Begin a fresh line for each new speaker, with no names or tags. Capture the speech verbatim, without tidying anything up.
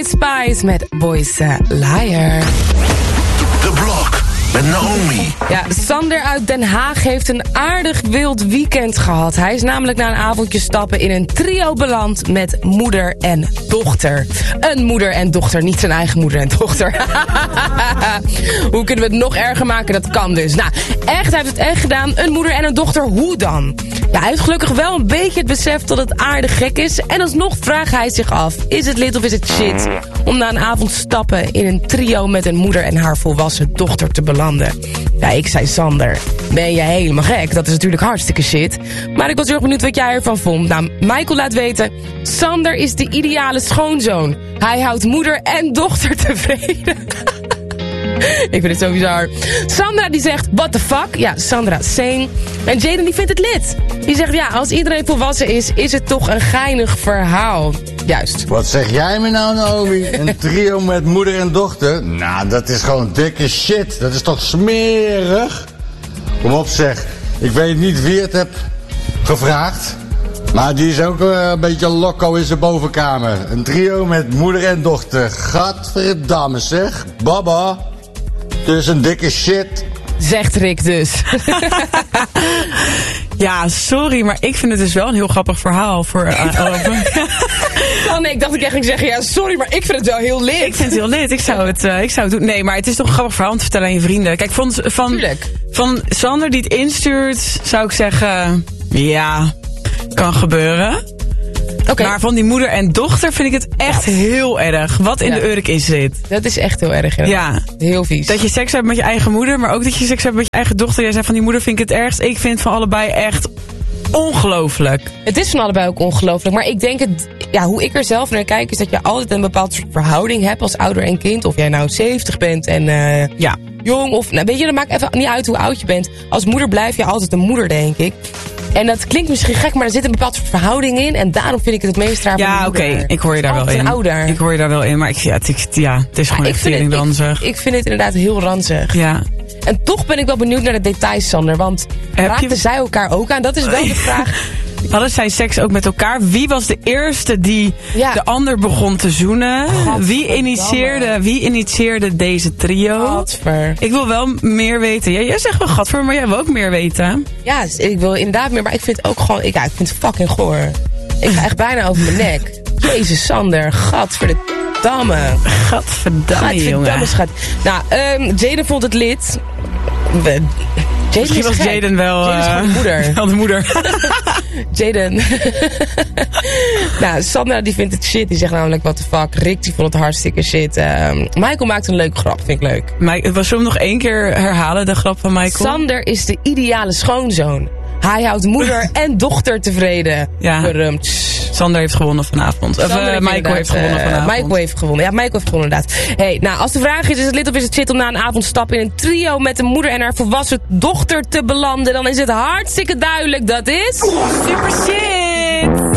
Ice Spice met Boys uh, Liar.
De Blok met Naomi.
Ja, Sander uit Den Haag heeft een aardig wild weekend gehad. Hij is namelijk na een avondje stappen in een trio beland met moeder en dochter. Een moeder en dochter, niet zijn eigen moeder en dochter. Hoe kunnen we het nog erger maken? Dat kan dus. Nou, echt, hij heeft het echt gedaan. Een moeder en een dochter, hoe dan? Ja, hij heeft gelukkig wel een beetje het besef dat het aardig gek is. En alsnog vraagt hij zich af, is het lit of is het shit? Om na een avond stappen in een trio met een moeder en haar volwassen dochter te belanden. Ja, ik zei Sander, ben je helemaal gek? Dat is natuurlijk hartstikke shit. Maar ik was heel erg benieuwd wat jij ervan vond. Nou, Michael laat weten, Sander is de ideale schoonzoon. Hij houdt moeder en dochter tevreden. Ik vind het zo bizar. Sandra die zegt, what the fuck? Ja, Sandra, same. En Jaden die vindt het lit. Die zegt, ja, als iedereen volwassen is, is het toch een geinig verhaal. Juist.
Wat zeg jij me nou, Naomi? Een trio met moeder en dochter? Nou, dat is gewoon dikke shit. Dat is toch smerig? Kom op zeg. Ik weet niet wie het heb gevraagd. Maar die is ook uh, een beetje loco in zijn bovenkamer. Een trio met moeder en dochter. Gadverdamme zeg. Baba. Dus een dikke shit.
Zegt Rick dus.
Ja, sorry, maar ik vind het dus wel een heel grappig verhaal voor... Uh,
oh nee, ik dacht ik echt ging zeggen, ja, sorry, maar ik vind het wel heel lit.
Ik vind het heel lit, ik zou het, uh, ik zou het doen. Nee, maar het is toch een grappig verhaal om te vertellen aan je vrienden. Kijk, van, van, van Sander die het instuurt, zou ik zeggen, ja, kan gebeuren. Okay. Maar van die moeder en dochter vind ik het echt ja. heel erg. Wat in ja. de urk is dit.
Dat is echt heel erg. Hè?
Ja.
Heel vies.
Dat je seks hebt met je eigen moeder, maar ook dat je seks hebt met je eigen dochter. Jij zei van die moeder vind ik het ergst. Ik vind van allebei echt ongelooflijk.
Het is van allebei ook ongelooflijk. Maar ik denk, het, ja, hoe ik er zelf naar kijk, is dat je altijd een bepaald soort verhouding hebt als ouder en kind. Of jij nou zeventig bent en uh,
ja.
jong. Of, nou, weet je, dat maakt even niet uit hoe oud je bent. Als moeder blijf je altijd een moeder, denk ik. En dat klinkt misschien gek, maar er zit een bepaald soort verhouding in. En daarom vind ik het het meest raar van
ja, oké, okay. ik hoor je daar wel in.
Ouder.
Ik hoor je daar wel in, maar ik, ja, het, ja, het is gewoon ja, echt tering ranzig.
Ik, ik vind het inderdaad heel ranzig.
Ja.
En toch ben ik wel benieuwd naar de details, Sander. Want Heb raakten je... zij elkaar ook aan? Dat is wel de vraag.
Hadden zij seks ook met elkaar? Wie was de eerste die ja. de ander begon te zoenen? Wie initieerde, wie initieerde deze trio?
Gadver.
Ik wil wel meer weten. Ja, jij zegt wel gadver, maar jij wil ook meer weten.
Ja, ik wil inderdaad meer. Maar ik vind het ook gewoon... Ik, ja, ik vind het fucking goor. Ik ga echt bijna over mijn nek. Jezus, Sander. Gadverdamme.
Gadverdamme, jongen.
Schat. Nou, um, Jaden vond het lid. We,
Misschien was gek. Jaden wel...
Jaden is gewoon de moeder.
Wel de moeder.
Jaden. Nou, Sandra die vindt het shit. Die zegt namelijk, what the fuck. Rick die vond het hartstikke shit. Uh, Michael maakt een leuke grap, vind ik leuk.
Mike, was je hem nog één keer herhalen, de grap van Michael?
Sander is de ideale schoonzoon. Hij houdt moeder en dochter tevreden.
Ja.
Berumt.
Sander heeft gewonnen vanavond. Of uh, Michael heeft gewonnen vanavond.
Uh, Michael heeft gewonnen. Ja, Michael heeft gewonnen inderdaad. Hey, nou, als de vraag is, is het lit of is het shit om na een avond stappen in een trio met een moeder en haar volwassen dochter te belanden, dan is het hartstikke duidelijk dat is...
Super shit!